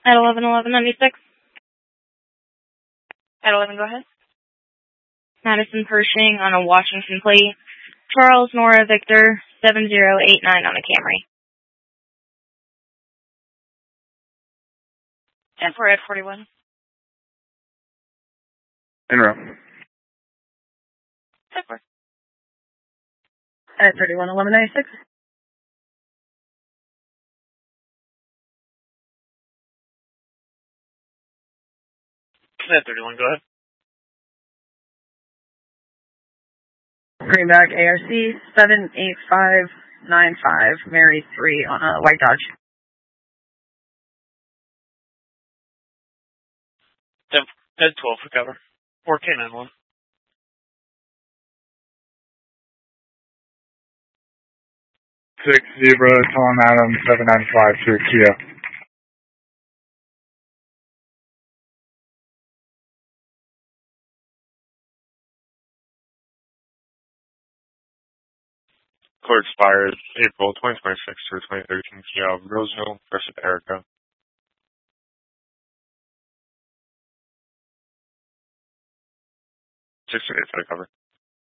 At 11-11-96. At 11, go ahead. Madison Pershing on a Washington plate. Charles Nora Victor 7089 on a Camry. And for at 41. En route. At 31-11-96. At 31, go ahead. Greenback ARC 78595, Mary 3 on a white Dodge. 10-12 for cover. 4K91. Six Zebra, Tom Adams, 795 to Kia. Clear expires April 2026 through 2013 Kia Roseville versus Erica. 6 for cover.